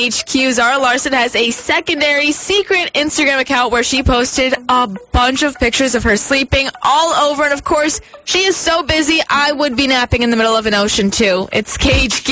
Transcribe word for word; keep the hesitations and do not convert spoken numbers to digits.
H Q, Zara Larsson has a secondary secret Instagram account where she posted a bunch of pictures of her sleeping all over. And, of course, she is so busy, I would be napping in the middle of an ocean, too. It's K H Q.